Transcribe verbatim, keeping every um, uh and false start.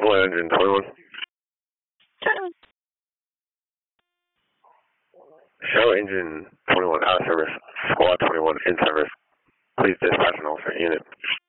Flight engine twenty-one. Show engine twenty-one out of service. Squad twenty-one in service. Please dispatch an alternate unit.